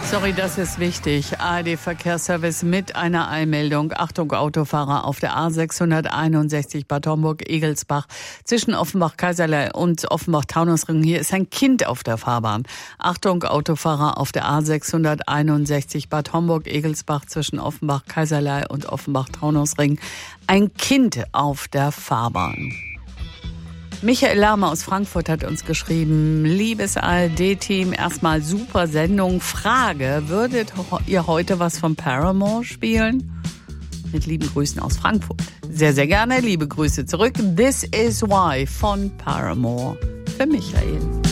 Sorry, das ist wichtig. ARD-Verkehrsservice mit einer Eilmeldung. Achtung, Autofahrer auf der A661 Bad Homburg-Egelsbach zwischen Offenbach-Kaiserlei und Offenbach-Taunusring. Hier ist ein Kind auf der Fahrbahn. Achtung, Autofahrer auf der A661 Bad Homburg-Egelsbach zwischen Offenbach-Kaiserlei und Offenbach-Taunusring. Ein Kind auf der Fahrbahn. Michael Lahme aus Frankfurt hat uns geschrieben: Liebes ARD-Team, erstmal super Sendung. Frage, würdet ihr heute was von Paramore spielen? Mit lieben Grüßen aus Frankfurt. Sehr, sehr gerne. Liebe Grüße zurück. This is Why von Paramore. Für Michael.